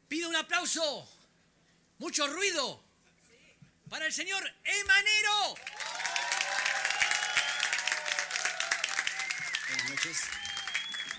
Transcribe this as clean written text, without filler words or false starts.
Pido un aplauso, mucho ruido, para el señor Emanero. Buenas noches.